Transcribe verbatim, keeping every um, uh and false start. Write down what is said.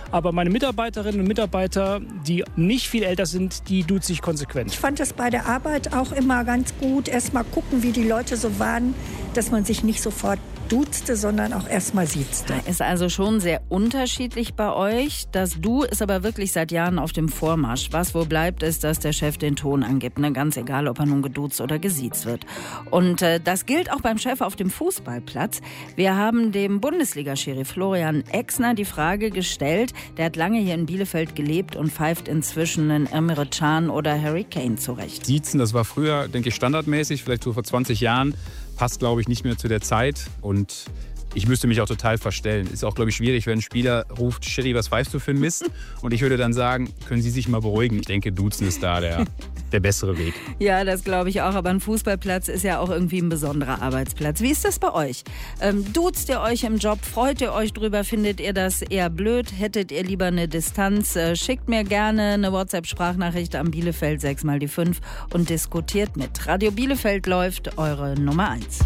Aber meine Mitarbeiterinnen und Mitarbeiter, die nicht viel älter sind, die duze ich konsequent. Ich fand das bei der Arbeit auch immer ganz gut. Erst mal gucken, wie die Leute so waren, dass man sich nicht sofort duzte, sondern auch erst mal siezte. Ist also schon sehr unterschiedlich bei euch. Das Du ist aber wirklich seit Jahren auf dem Vormarsch. Was wohl bleibt, ist, dass der Chef den Ton angibt. Ne? Ganz egal, ob er nun geduzt oder gesiezt wird. Und äh, das gilt auch beim Chef auf dem Fußballplatz. Wir haben dem Bundesliga-Schiri Florian Exner die Frage gestellt. Der hat lange hier in Bielefeld gelebt und pfeift inzwischen in Emre Can oder Harry Kane zurecht. Siezen, das war früher, denke ich, standardmäßig, vielleicht so vor zwanzig Jahren. Passt, glaube ich, nicht mehr zu der Zeit und ich müsste mich auch total verstellen. Ist auch, glaube ich, schwierig, wenn ein Spieler ruft, Schiri, was pfeifst du für ein Mist? Und ich würde dann sagen, können Sie sich mal beruhigen. Ich denke, duzen ist da der, der bessere Weg. Ja, das glaube ich auch, aber ein Fußballplatz ist ja auch irgendwie ein besonderer Arbeitsplatz. Wie ist das bei euch? Ähm, duzt ihr euch im Job? Freut ihr euch drüber? Findet ihr das eher blöd? Hättet ihr lieber eine Distanz? Äh, schickt mir gerne eine WhatsApp-Sprachnachricht an Bielefeld sechs mal die fünf und diskutiert mit. Radio Bielefeld läuft, eure Nummer eins.